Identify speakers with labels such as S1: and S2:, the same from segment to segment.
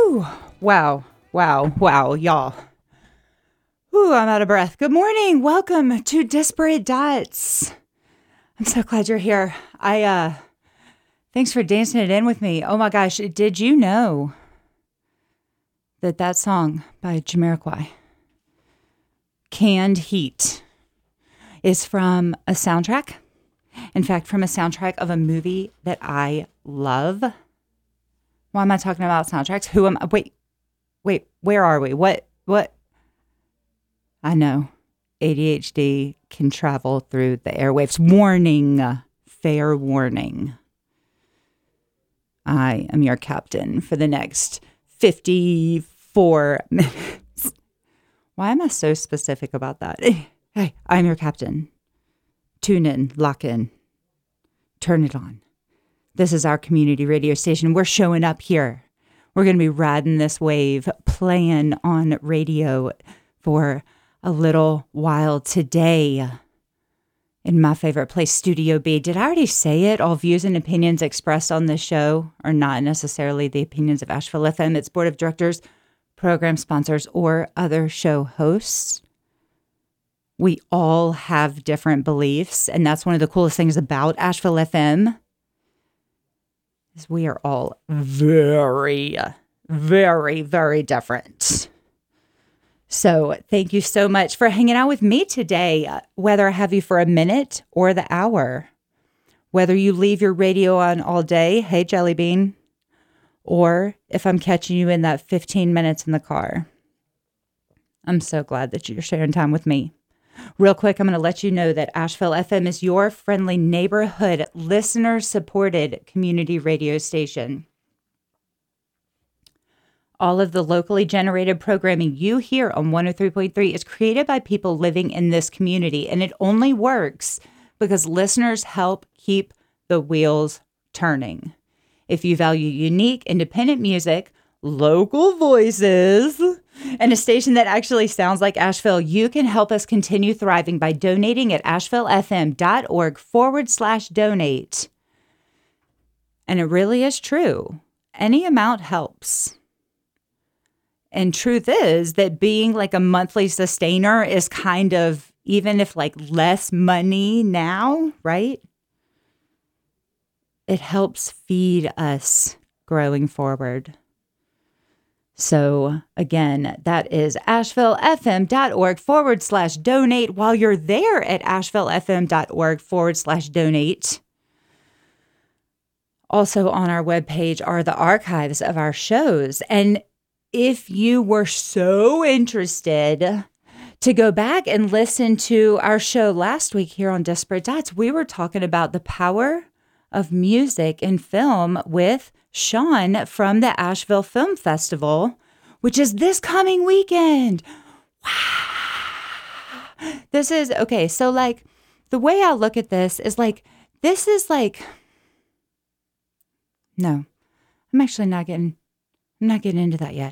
S1: Whew. Wow, wow, wow, y'all. Whew, I'm out of breath. Good morning. Welcome to Disparate Dots. I'm so glad you're here. Thanks for dancing it in with me. Oh my gosh, did you know that song by Jamiroquai, Canned Heat, is from a soundtrack? In fact, from a soundtrack of a movie that I love. Why am I talking about soundtracks? Wait, where are we? What? I know. ADHD can travel through the airwaves. Warning. Fair warning. I am your captain for the next 54 minutes. Why am I so specific about that? Hey, I'm your captain. Tune in, lock in, turn it on. This is our community radio station. We're showing up here. We're going to be riding this wave, playing on radio for a little while today in my favorite place, Studio B. Did I already say it? All views and opinions expressed on this show are not necessarily the opinions of Asheville FM, its board of directors, program sponsors, or other show hosts. We all have different beliefs, and that's one of the coolest things about Asheville FM is we are all very, very, very different. So thank you so much for hanging out with me today, whether I have you for a minute or the hour, whether you leave your radio on all day, hey, Jelly Bean, or if I'm catching you in that 15 minutes in the car. I'm so glad that you're sharing time with me. Real quick, I'm going to let you know that Asheville FM is your friendly neighborhood, listener-supported community radio station. All of the locally generated programming you hear on 103.3 is created by people living in this community, and it only works because listeners help keep the wheels turning. If you value unique, independent music, local voices, and a station that actually sounds like Asheville, you can help us continue thriving by donating at ashevillefm.org/donate. And it really is true. Any amount helps. And truth is that being like a monthly sustainer is kind of, even if like less money now, right? It helps feed us growing forward. So again, that is ashevillefm.org/donate. While you're there at ashevillefm.org/donate, also on our webpage are the archives of our shows. And if you were so interested to go back and listen to our show last week here on Disparate Dots, we were talking about the power of music and film with Sean from the Asheville Film Festival, which is this coming weekend. Wow. This is, okay, so like, the way I look at this is like, no, I'm actually not getting into that yet.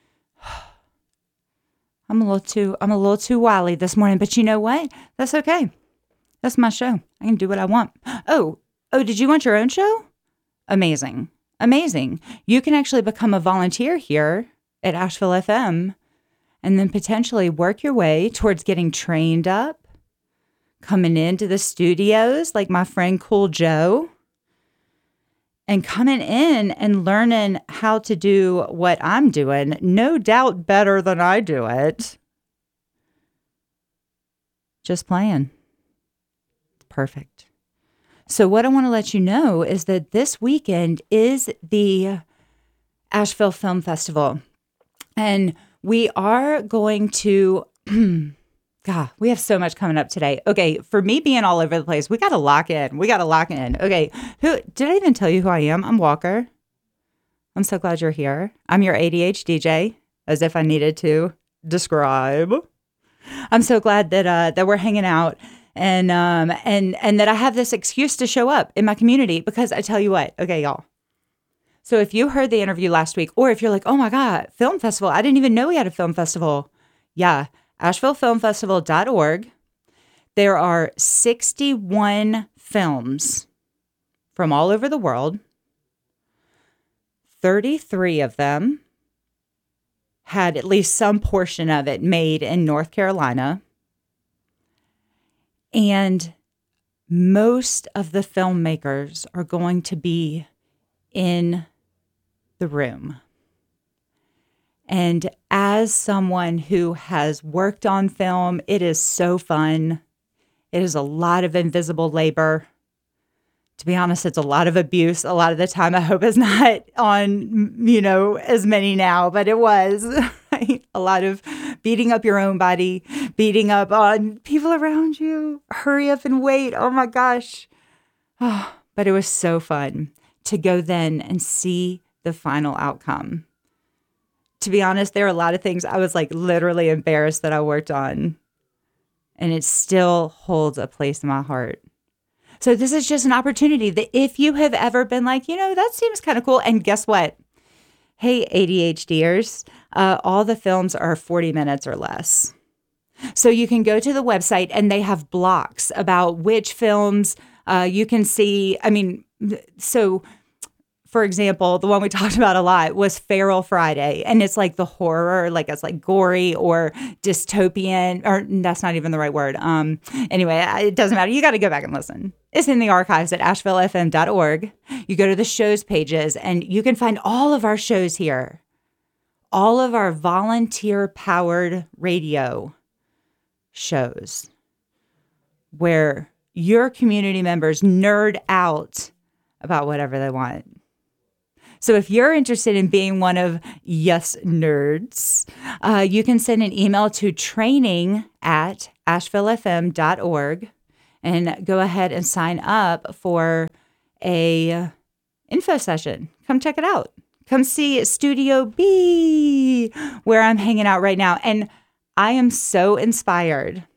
S1: I'm a little too wily this morning, but you know what? That's okay. That's my show. I can do what I want. Oh, did you want your own show? Amazing. You can actually become a volunteer here at Asheville FM and then potentially work your way towards getting trained up, coming into the studios like my friend Cool Joe, and coming in and learning how to do what I'm doing, no doubt better than I do it. Just playing. Perfect. So what I want to let you know is that this weekend is the Asheville Film Festival. And we are going to, God, we have so much coming up today. Okay, for me being all over the place, we got to lock in. Okay, did I even tell you who I am? I'm Walker. I'm so glad you're here. I'm your ADHD DJ, as if I needed to describe. I'm so glad that we're hanging out and that I have this excuse to show up in my community, because I tell you what, okay, y'all. So if you heard the interview last week, or if you're like, oh my God, film festival, I didn't even know we had a film festival. Yeah, AshevilleFilmFestival.org. There are 61 films from all over the world. 33 of them had at least some portion of it made in North Carolina. And most of the filmmakers are going to be in the room. And as someone who has worked on film, it is so fun. It is a lot of invisible labor. To be honest, it's a lot of abuse. A lot of the time, I hope it's not on, as many now, but it was. Right? A lot of beating up your own body, beating up on people around you. Hurry up and wait. Oh my gosh. Oh, but it was so fun to go then and see the final outcome. To be honest, there are a lot of things I was like literally embarrassed that I worked on, and it still holds a place in my heart. So this is just an opportunity that if you have ever been like, that seems kind of cool. And guess what? Hey, ADHDers, all the films are 40 minutes or less. So you can go to the website and they have blocks about which films you can see. I mean, so for example, the one we talked about a lot was Feral Friday. And it's like the horror, like it's like gory or dystopian, or that's not even the right word. Anyway, it doesn't matter. You got to go back and listen. It's in the archives at ashevillefm.org. You go to the shows pages and you can find all of our shows here. All of our volunteer-powered radio shows where your community members nerd out about whatever they want. So if you're interested in being one of Yes Nerds, you can send an email to training@ashevillefm.org and go ahead and sign up for a info session. Come check it out. Come see Studio B, where I'm hanging out right now. And I am so inspired